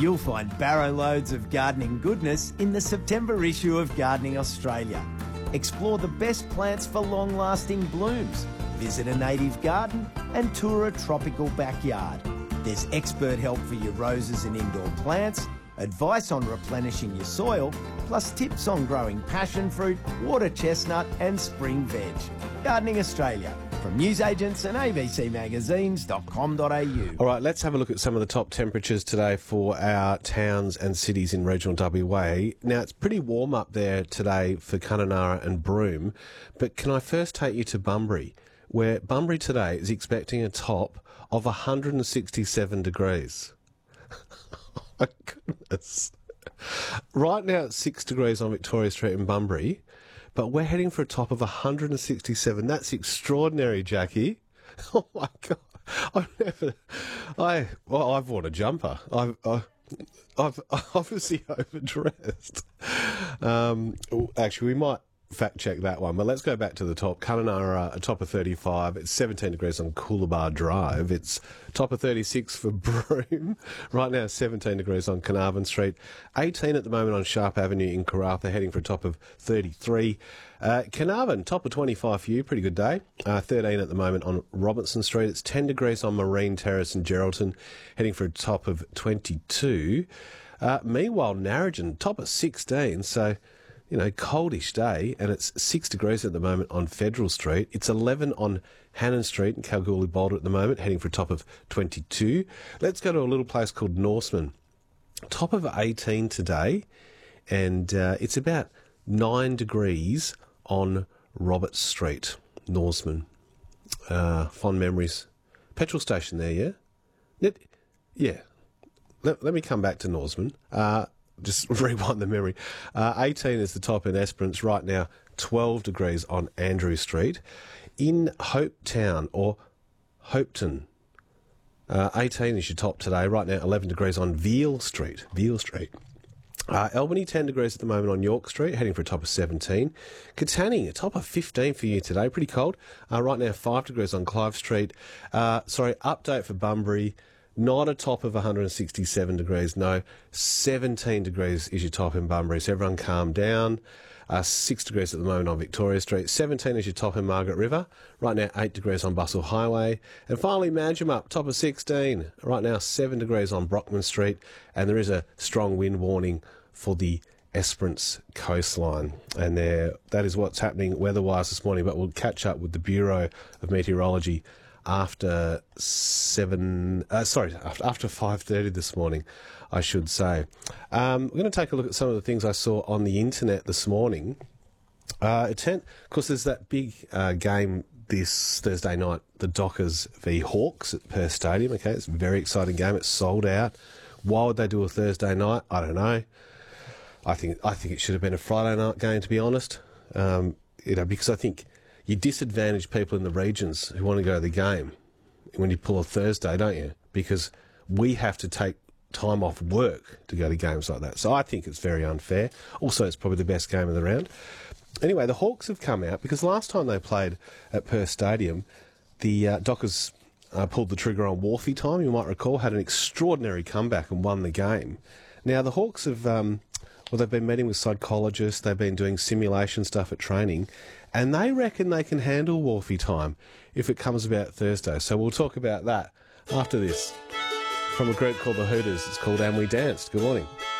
You'll find barrow loads of gardening goodness in the September issue of Gardening Australia. Explore the best plants for long-lasting blooms. Visit a native garden and tour a tropical backyard. There's expert help for your roses and indoor plants, advice on replenishing your soil, plus tips on growing passion fruit, water chestnut and spring veg. Gardening Australia, from newsagents and abcmagazines.com.au. All right, let's have a look at some of the top temperatures today for our towns and cities in regional WA. Now, it's pretty warm up there today for Kununurra and Broome, but can I first take you to Bunbury, where Bunbury today is expecting a top of 167 degrees. Oh my goodness. Right now it's 6 degrees on Victoria Street in Bunbury, but we're heading for a top of 167. That's extraordinary, Jackie. Oh my God. I've worn a jumper. I've obviously overdressed. Actually, we might fact check that one, but let's go back to the top. Kununurra, a top of 35. It's 17 degrees on Coolabah Drive. It's top of 36 for Broome. Right now, 17 degrees on Carnarvon Street. 18 at the moment on Sharp Avenue in Karratha, heading for a top of 33. Carnarvon, top of 25 for you. Pretty good day. 13 at the moment on Robinson Street. It's 10 degrees on Marine Terrace in Geraldton, heading for a top of 22. Meanwhile, Narrogin, top of 16. So, you know, coldish day, and it's 6 degrees at the moment on Federal Street. It's 11 on Hannon Street in Kalgoorlie-Boulder at the moment, heading for a top of 22. Let's go to a little place called Norseman. Top of 18 today, and it's about 9 degrees on Roberts Street, Norseman. Fond memories. Petrol station there, yeah? Yeah. Let me come back to Norseman. Just rewind the memory. 18 is the top in Esperance. Right now, 12 degrees on Andrew Street. In Hopetown or Hopeton, 18 is your top today. Right now, 11 degrees on Veal Street. Albany, 10 degrees at the moment on York Street, heading for a top of 17. Katanning, a top of 15 for you today. Pretty cold. Right now, 5 degrees on Clive Street. Update for Bunbury. Not a top of 167 degrees, no. 17 degrees is your top in Bunbury, so everyone calm down. 6 degrees at the moment on Victoria Street. 17 is your top in Margaret River. Right now, 8 degrees on Bustle Highway. And finally, Manjimup, top of 16. Right now, 7 degrees on Brockman Street. And there is a strong wind warning for the Esperance coastline. And that is what's happening weather-wise this morning, but we'll catch up with the Bureau of Meteorology after 5:30 this morning, I should say. We're going to take a look at some of the things I saw on the internet this morning. Of course, there's that big game this Thursday night, the Dockers v Hawks at Perth Stadium. Okay, it's a very exciting game. It's sold out. Why would they do a Thursday night? I don't know. I think it should have been a Friday night game, to be honest. Because I think you disadvantage people in the regions who want to go to the game when you pull a Thursday, don't you? Because we have to take time off work to go to games like that. So I think it's very unfair. Also, it's probably the best game of the round. Anyway, the Hawks have come out because last time they played at Perth Stadium, the Dockers pulled the trigger on Wharfie time, you might recall, had an extraordinary comeback and won the game. Now, the Hawks have... they've been meeting with psychologists, they've been doing simulation stuff at training, and they reckon they can handle Wharfie time if it comes about Thursday. So we'll talk about that after this. From a group called the Hooters, it's called And We Danced. Good morning.